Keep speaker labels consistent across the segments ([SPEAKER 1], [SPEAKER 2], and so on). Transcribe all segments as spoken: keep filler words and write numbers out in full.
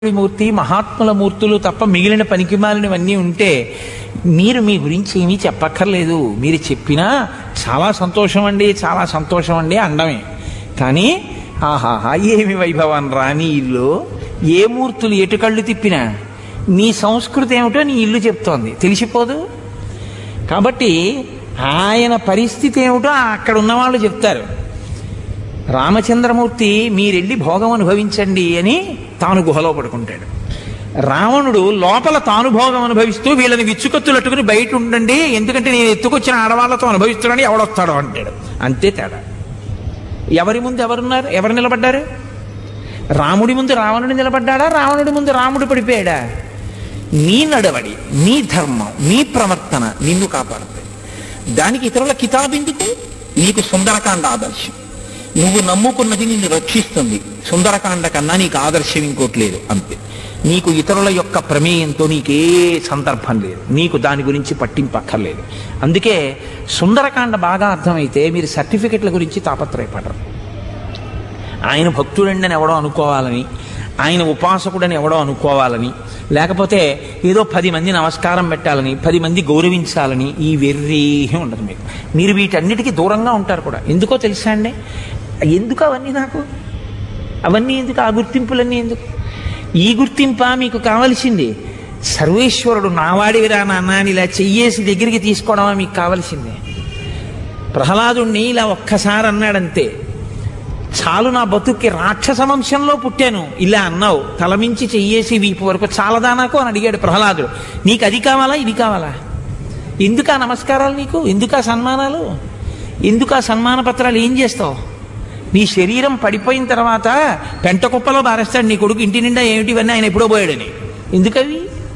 [SPEAKER 1] మూర్తి మహాత్ముల మూర్తులు తప్ప మిగిలిన పనికిమాలినవన్నీ ఉంటే మీరు మీ గురించి ఏమీ చెప్పక్కర్లేదు. మీరు చెప్పినా చాలా సంతోషం అండి, చాలా సంతోషం అండి అండమే. కానీ ఆహాహా ఏమి వైభవం రా నీ ఇల్లు, ఏ మూర్తులు ఎటు కళ్ళు తిప్పినా నీ సంస్కృతి ఏమిటో నీ ఇల్లు చెప్తోంది, తెలిసిపోదు. కాబట్టి ఆయన పరిస్థితి ఏమిటో అక్కడ ఉన్నవాళ్ళు చెప్తారు. రామచంద్రమూర్తి మీరెళ్ళి భోగం అనుభవించండి అని తాను గుహలో పడుకుంటాడు. రావణుడు లోపల తాను భోగం అనుభవిస్తూ వీళ్ళని విచ్చుకత్తులట్టుకుని బయట ఉండండి, ఎందుకంటే నేను ఎత్తుకొచ్చిన ఆడవాళ్లతో అనుభవిస్తున్నాడని ఎవడొస్తాడో అంటాడు. అంతే తేడా. ఎవరి ముందు ఎవరున్నారు, ఎవరు నిలబడ్డారు? రాముడి ముందు రావణుడు నిలబడ్డాడా, రావణుడి ముందు రాముడు పడిపోయాడా? నీ నడవడి, నీ ధర్మం, నీ ప్రవర్తన నిన్ను కాపాడుతుంది. దానికి ఇతరుల కితాబెందుకు? నీకు సుందరకాండ ఆదర్శం. నువ్వు నమ్ముకున్నది నిన్ను రక్షిస్తుంది. సుందరకాండ కన్నా నీకు ఆదర్శం ఇంకోటి లేదు. అంతే. నీకు ఇతరుల యొక్క ప్రమేయంతో నీకే సందర్భం లేదు, నీకు దాని గురించి పట్టింపక్కర్లేదు. అందుకే సుందరకాండ బాగా అర్థమైతే మీరు సర్టిఫికెట్ల గురించి తాపత్రయపడరు. ఆయన భక్తుడండి ఎవడో అనుకోవాలని, ఆయన ఉపాసకుడని ఎవడో అనుకోవాలని, లేకపోతే ఏదో పది మంది నమస్కారం పెట్టాలని, పది మంది గౌరవించాలని ఈ వెర్రీ ఉండదు మీకు. మీరు వీటన్నిటికీ దూరంగా ఉంటారు కూడా. ఎందుకో తెలుసా అండి? ఎందుకు అవన్నీ నాకు, అవన్నీ ఎందుకు, ఆ గుర్తింపులన్నీ ఎందుకు? ఈ గుర్తింప మీకు కావలసింది? సర్వేశ్వరుడు నావాడివిరా నాన్న అని ఇలా చెయ్యేసి దగ్గరికి తీసుకోవడమా మీకు కావలసిందే? ప్రహ్లాదుణ్ణి ఇలా ఒక్కసారి అన్నాడంతే, చాలు నా బతుక్కి, రాక్షస వంశంలో పుట్టాను ఇలా అన్నావు, తలమించి చెయ్యేసి వీపు వరకు చాలదా నాకు అని అడిగాడు ప్రహ్లాదుడు. నీకు అది కావాలా, ఇది కావాలా? ఎందుకు ఆ నమస్కారాలు నీకు, ఎందుకు ఆ సన్మానాలు, ఎందుకు ఆ సన్మాన పత్రాలు? ఏం చేస్తావు? నీ శరీరం పడిపోయిన తర్వాత పెంట కుప్పలో బారేస్తాడు నీ కొడుకు, ఇంటి నిండా ఏమిటి ఇవన్నీ ఆయన ఎప్పుడో పోయాడని. ఎందుకవి?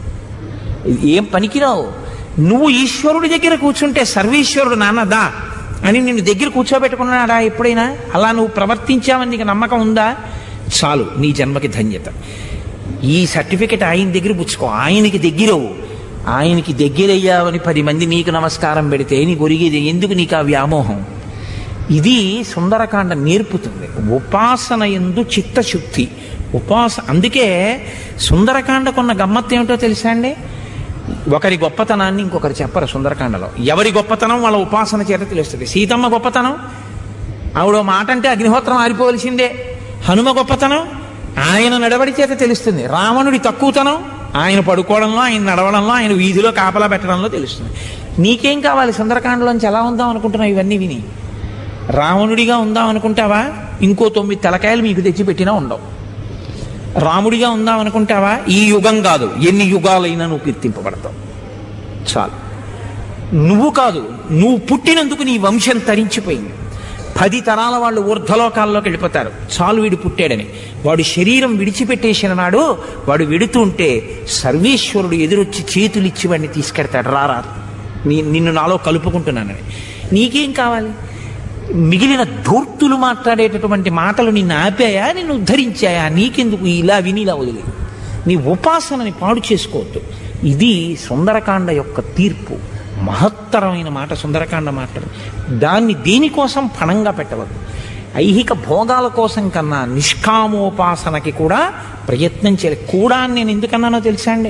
[SPEAKER 1] ఏం పనికిరావు. నువ్వు ఈశ్వరుడి దగ్గర కూర్చుంటే సర్వేశ్వరుడు నాన్నదా అని నిన్ను దగ్గర కూర్చోబెట్టుకున్నాడా ఎప్పుడైనా? అలా నువ్వు ప్రవర్తించావని నీకు నమ్మకం ఉందా? చాలు, నీ జన్మకి ధన్యత. ఈ సర్టిఫికెట్ ఆయన దగ్గర పుచ్చుకో, ఆయనకి దగ్గరవు. ఆయనకి దగ్గరయ్యావని పది మంది నీకు నమస్కారం పెడితే నీకు ఒరిగేది ఎందుకు? నీకు ఆ వ్యామోహం. ఇది సుందరకాండ నేర్పుతుంది. ఉపాసన యందు చిత్తశుద్ధి, ఉపాస. అందుకే సుందరకాండకున్న గమ్మత్తు ఏమిటో తెలుసా అండి? ఒకరి గొప్పతనాన్ని ఇంకొకరు చెప్పరు సుందరకాండలో. ఎవరి గొప్పతనం వాళ్ళ ఉపాసన చేత తెలుస్తుంది. సీతమ్మ గొప్పతనం, ఆవిడ మాట అంటే అగ్నిహోత్రం ఆరిపోవలసిందే. హనుమ గొప్పతనం ఆయన నడవడి చేత తెలుస్తుంది. రావణుడి తక్కువతనం ఆయన పడుకోవడంలో, ఆయన నడవడంలో, ఆయన వీధిలో కాపలా పెట్టడంలో తెలుస్తుంది. నీకేం కావాలి సుందరకాండలోంచి? ఎలా ఉందాం అనుకుంటున్నావు ఇవన్నీ విని? రావణుడిగా ఉందాం అనుకుంటావా? ఇంకో తొమ్మిది తలకాయలు మీకు తెచ్చిపెట్టినా ఉండవు. రాముడిగా ఉందాం అనుకుంటావా? ఈ యుగం కాదు, ఎన్ని యుగాలైనా నువ్వు కీర్తింపబడతావు. చాలు. నువ్వు కాదు, నువ్వు పుట్టినందుకు నీ వంశం తరించిపోయింది. పది తరాల వాళ్ళు ఊర్ధ్వలోకాల్లోకి వెళ్ళిపోతారు చాలు వీడు పుట్టాడని. వాడు శరీరం విడిచిపెట్టేసిన నాడు వాడు వెడుతుంటే సర్వేశ్వరుడు ఎదురొచ్చి చేతులిచ్చి వాడిని తీసుకెడతాడు. రారా, నీ నిన్ను నాలో కలుపుకుంటున్నానని. నీకేం కావాలి? మిగిలిన ధూర్తులు మాట్లాడేటటువంటి మాటలు నిన్ను ఆపాయా, నిన్ను ఉద్ధరించాయా? నీకెందుకు? ఇలా విని ఇలా వదిలే. నీ ఉపాసనని పాడు చేసుకోవద్దు. ఇది సుందరకాండ యొక్క తీర్పు. మహత్తరమైన మాట సుందరకాండ మాట్లాడు. దాన్ని దేనికోసం పణంగా పెట్టవద్దు. ఐహిక భోగాల కోసం కన్నా నిష్కామోపాసనకి కూడా ప్రయత్నం చేయాలి. కూడా నేను ఎందుకన్నానో తెలుసా అండి?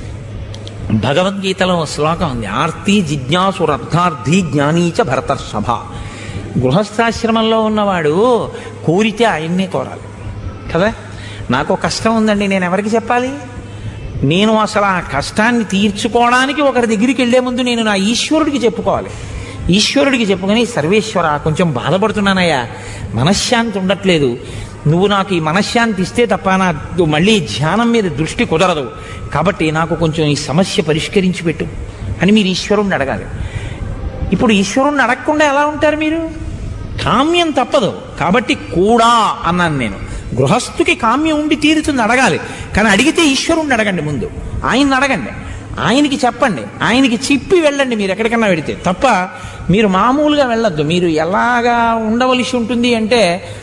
[SPEAKER 1] భగవద్గీతలో శ్లోకం ఉంది, ఆర్తి జిజ్ఞాసు రర్థార్థి జ్ఞానీచ భరతర్షభ. గృహస్థాశ్రమంలో ఉన్నవాడు కోరితే ఆయన్నే కోరాలి కదా. నాకు కష్టం ఉందండి, నేను ఎవరికి చెప్పాలి? నేను అసలు ఆ కష్టాన్ని తీర్చుకోవడానికి ఒకరి దగ్గరికి వెళ్లే ముందు నేను నా ఈశ్వరుడికి చెప్పుకోవాలి. ఈశ్వరుడికి చెప్పుకొని, సర్వేశ్వర కొంచెం బాధపడుతున్నానయ్యా, మనశ్శాంతి ఉండట్లేదు, నువ్వు నాకు ఈ మనశ్శాంతి ఇస్తే తప్ప నా మళ్ళీ ధ్యానం మీద దృష్టి కుదరదు, కాబట్టి నాకు కొంచెం ఈ సమస్య పరిష్కరించి పెట్టు అని మీరు ఈశ్వరుణ్ణి అడగాలి. ఇప్పుడు ఈశ్వరుణ్ణి అడగకుండా ఎలా ఉంటారు మీరు? కామ్యం తప్పదు. కాబట్టి కూడా అన్నాను నేను. గృహస్థుకి కామ్యం ఉండి తీరుతుంది, అడగాలి. కానీ అడిగితే ఈశ్వరుణ్ణి అడగండి ముందు, ఆయన్ని అడగండి, ఆయనకి చెప్పండి, ఆయనకి చెప్పి వెళ్ళండి మీరు ఎక్కడికన్నా వెడితే తప్ప మీరు మామూలుగా వెళ్ళొద్దు. మీరు ఎలాగా ఉండవలసి ఉంటుంది అంటే,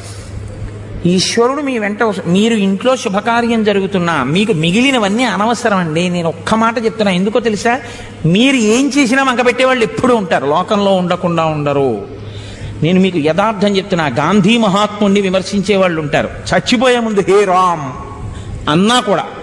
[SPEAKER 1] ఈశ్వరుడు మీ వెంట, మీరు ఇంట్లో శుభకార్యం జరుగుతున్నా మీకు మిగిలినవన్నీ అనవసరం అండి. నేను ఒక్క మాట చెప్తున్నా, ఎందుకో తెలుసా? మీరు ఏం చేసినా మంక పెట్టేవాళ్ళు ఎప్పుడూ ఉంటారు, లోకంలో ఉండకుండా ఉండరు. నేను మీకు యథార్థం చెప్తున్నా. గాంధీ మహాత్ముడిని విమర్శించే వాళ్ళు ఉంటారు, చచ్చిపోయే ముందు హే రామ్
[SPEAKER 2] అన్నా కూడా